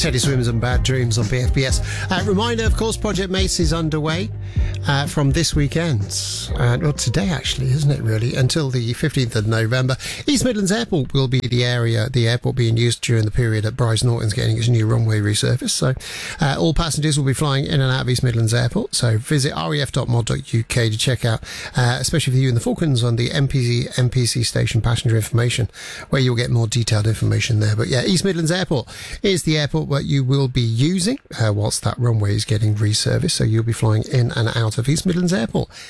Teddy Swims and Bad Dreams on BFBS. Reminder, of course, Project Mace is underway from this weekend. Well, today, actually, isn't it, really? Until the 15th of November. East Midlands Airport will be the airport being used during the period that Bryce Norton's getting its new runway resurfaced. So all passengers will be flying in and out of East Midlands Airport. So visit ref.mod.uk to check out, especially for you in the Falklands, on the MPC station passenger information, where you'll get more detailed information there. But yeah, East Midlands Airport is the airport that you will be using whilst that runway is getting resurfaced. So you'll be flying in and out of East Midlands Airport